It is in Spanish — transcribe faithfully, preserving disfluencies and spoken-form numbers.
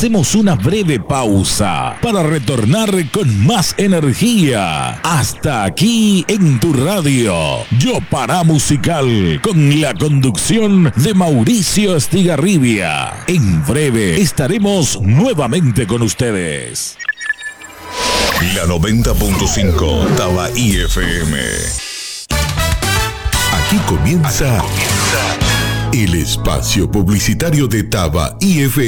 hacemos una breve pausa para retornar con más energía. Hasta aquí en tu radio, Yo Para Musical, con la conducción de Mauricio Estigarribia. En breve estaremos nuevamente con ustedes. La noventa punto cinco Tabaí F M. Aquí comienza, Aquí comienza el espacio publicitario de Tabaí F M.